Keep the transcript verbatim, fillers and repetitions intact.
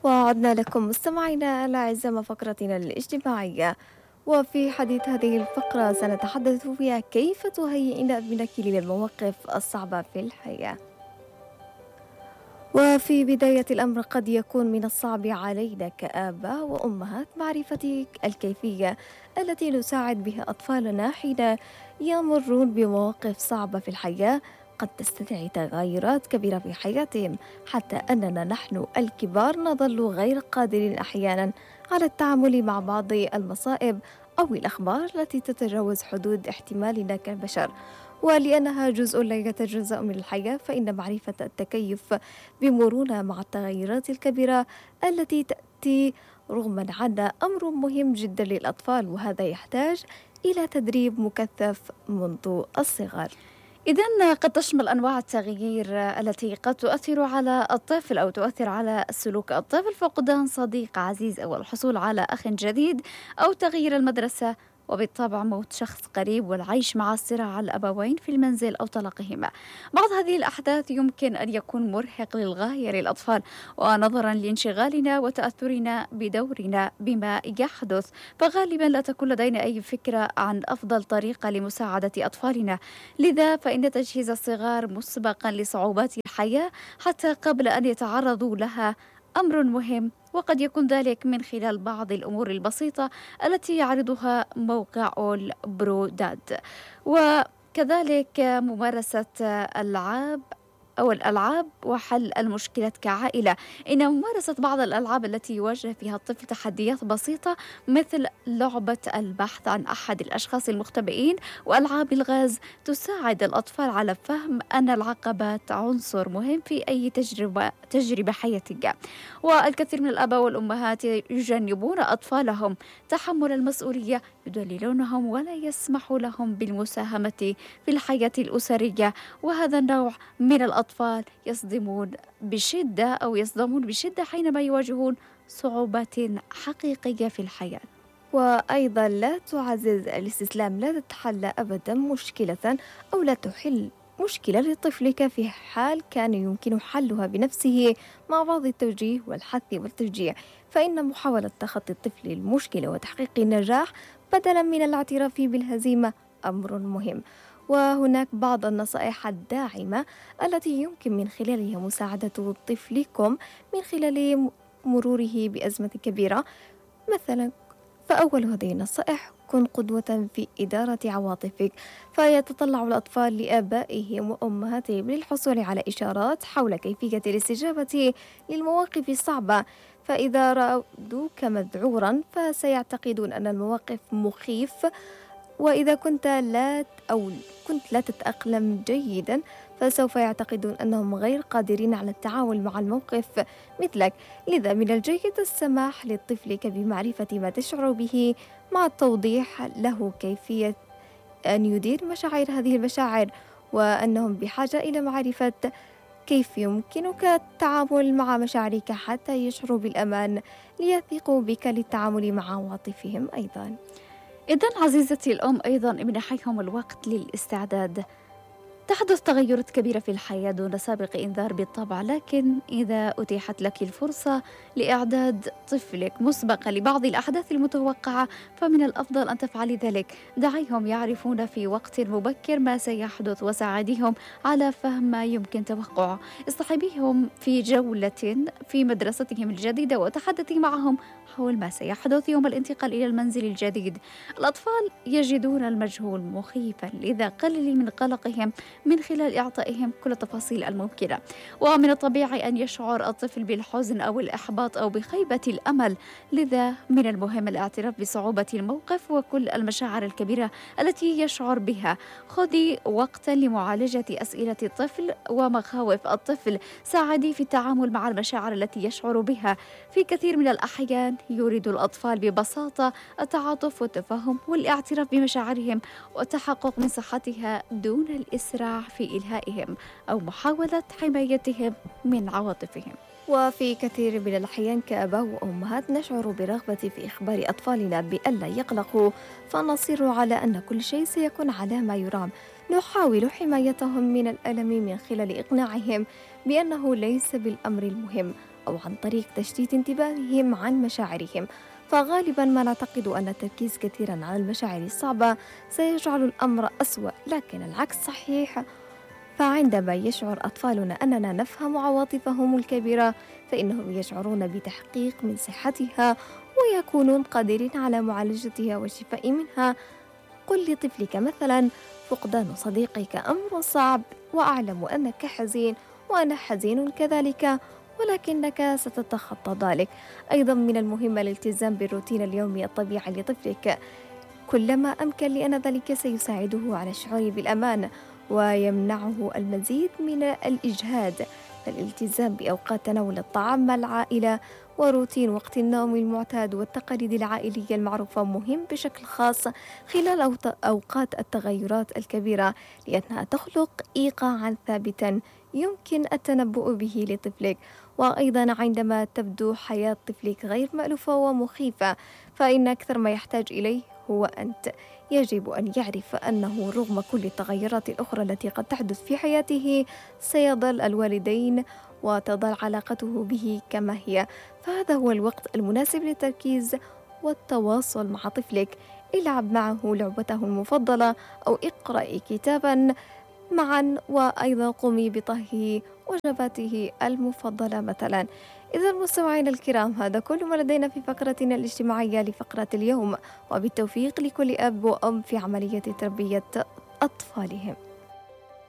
وعدنا لكم مستمعينا الأعزاء مع فقرتنا الاجتماعية. وفي حديث هذه الفقرة سنتحدث فيها كيف تهيئين ابنك للمواقف الصعبة في الحياة. وفي بداية الأمر قد يكون من الصعب علينا كآباء وأمهات معرفة الكيفية التي نساعد بها أطفالنا حين يمرون بمواقف صعبة في الحياة قد تستدعي تغيرات كبيرة في حياتهم، حتى أننا نحن الكبار نظل غير قادرين أحيانا على التعامل مع بعض المصائب أو الأخبار التي تتجاوز حدود احتمالنا كبشر. ولأنها جزء لا يتجزأ من الحياة، فإن معرفة التكيف بمرونة مع التغيرات الكبيرة التي تأتي رغما عنا أمر مهم جدا للأطفال، وهذا يحتاج إلى تدريب مكثف منذ الصغر. إذن قد تشمل أنواع التغيير التي قد تؤثر على الطفل أو تؤثر على سلوك الطفل: فقدان صديق عزيز أو الحصول على أخ جديد أو تغيير المدرسة، وبالطبع موت شخص قريب والعيش مع صراع الأبوين في المنزل أو طلاقهما. بعض هذه الأحداث يمكن أن يكون مرهق للغاية للأطفال، ونظرا لانشغالنا وتأثرنا بدورنا بما يحدث فغالبا لا تكون لدينا أي فكرة عن أفضل طريقة لمساعدة أطفالنا. لذا فإن تجهيز الصغار مسبقا لصعوبات الحياة حتى قبل أن يتعرضوا لها أمر مهم، وقد يكون ذلك من خلال بعض الأمور البسيطة التي يعرضها موقع أول برو داد، وكذلك ممارسة ألعاب أو الألعاب وحل المشكلات كعائلة. إن ممارسة بعض الألعاب التي يواجه فيها الطفل تحديات بسيطة مثل لعبة البحث عن أحد الأشخاص المختبئين وألعاب الغاز تساعد الأطفال على فهم أن العقبات عنصر مهم في أي تجربة تجربة حياتية. والكثير من الآباء والأمهات يجنبون أطفالهم تحمل المسؤولية، يدللونهم ولا يسمح لهم بالمساهمة في الحياة الأسرية، وهذا النوع من الأطفال يصدمون بشدة أو يصدمون بشدة حينما يواجهون صعوبات حقيقية في الحياة. وأيضا لا تعزز الاستسلام، لا تتحلى أبدا مشكلة أو لا تحل مشكلة لطفلك في حال كان يمكن حلها بنفسه مع بعض التوجيه والحث والتشجيع، فإن محاولة تخطي الطفل المشكلة وتحقيق النجاح بدلا من الاعتراف بالهزيمة أمر مهم. وهناك بعض النصائح الداعمة التي يمكن من خلالها مساعدة طفلكم من خلال مروره بأزمة كبيرة. مثلا فأول هذه النصائح: كن قدوة في إدارة عواطفك. فيتطلع الأطفال لآبائهم وأمهاتهم للحصول على إشارات حول كيفية الاستجابة للمواقف الصعبة، فإذا رأوك مذعورا فسيعتقدون أن المواقف مخيف، وإذا كنت لا أو كنت لا تتأقلم جيدا فسوف يعتقدون أنهم غير قادرين على التعامل مع الموقف مثلك. لذا من الجيد السماح لطفلك بمعرفة ما تشعر به مع التوضيح له كيفية أن يدير مشاعر هذه المشاعر، وأنهم بحاجة إلى معرفة كيف يمكنك التعامل مع مشاعرك حتى يشعروا بالأمان ليثقوا بك للتعامل مع عواطفهم أيضا. إذن عزيزتي الأم، أيضا امنحيهم الوقت للاستعداد. تحدث تغيرات كبيرة في الحياة دون سابق إنذار بالطبع، لكن إذا أتيحت لك الفرصة لإعداد طفلك مسبقا لبعض الأحداث المتوقعة فمن الأفضل أن تفعلي ذلك. دعيهم يعرفون في وقت مبكر ما سيحدث وساعديهم على فهم ما يمكن توقعه. اصطحبيهم في جولة في مدرستهم الجديدة وتحدثي معهم حول ما سيحدث يوم الانتقال إلى المنزل الجديد. الأطفال يجدون المجهول مخيفا، لذا قللي من قلقهم من خلال إعطائهم كل التفاصيل الممكنة. ومن الطبيعي أن يشعر الطفل بالحزن أو الإحباط أو بخيبة الأمل، لذا من المهم الاعتراف بصعوبة الموقف وكل المشاعر الكبيرة التي يشعر بها. خذي وقتا لمعالجة أسئلة الطفل ومخاوف الطفل، ساعدي في التعامل مع المشاعر التي يشعر بها. في كثير من الأحيان يريد الأطفال ببساطة التعاطف والتفهم والاعتراف بمشاعرهم والتحقق من صحتها دون الإسراع في إلهائهم أو محاولة حمايتهم من عواطفهم. وفي كثير من الأحيان كآباء وأمهات نشعر برغبة في إخبار أطفالنا بألا يقلقوا، فنصر على أن كل شيء سيكون على ما يرام. نحاول حمايتهم من الألم من خلال إقناعهم بأنه ليس بالأمر المهم، أو عن طريق تشتيت انتباههم عن مشاعرهم. فغالبا ما نعتقد أن التركيز كثيرا على المشاعر الصعبة سيجعل الأمر أسوأ، لكن العكس صحيح. فعندما يشعر أطفالنا أننا نفهم عواطفهم الكبيرة، فإنهم يشعرون بتحقيق من صحتها ويكونون قادرين على معالجتها والشفاء منها. قل لطفلك مثلا: فقدان صديقك أمر صعب، وأعلم أنك حزين وأنا حزين كذلك، ولكنك ستتخطى ذلك. أيضا من المهم الالتزام بالروتين اليومي الطبيعي لطفلك كلما أمكن، لأن ذلك سيساعده على الشعور بالأمان ويمنعه المزيد من الإجهاد. فالالتزام بأوقات تناول الطعام مع العائلة وروتين وقت النوم المعتاد والتقاليد العائلية المعروفة مهم بشكل خاص خلال أوقات التغيرات الكبيرة، لأنها تخلق إيقاعا ثابتا يمكن التنبؤ به لطفلك. وأيضا عندما تبدو حياة طفلك غير مألوفة ومخيفة، فإن أكثر ما يحتاج إليه هو أنت. يجب أن يعرف أنه رغم كل التغيرات الأخرى التي قد تحدث في حياته، سيظل الوالدين وتظل علاقته به كما هي. فهذا هو الوقت المناسب للتركيز والتواصل مع طفلك. العب معه لعبته المفضلة أو اقرأي كتابا معا، وأيضا قومي بطهي وجباته المفضلة مثلا. إذا مستمعينا الكرام، هذا كل ما لدينا في فقرتنا الاجتماعية لفقرة اليوم، وبالتوفيق لكل أب وأم في عملية تربية أطفالهم.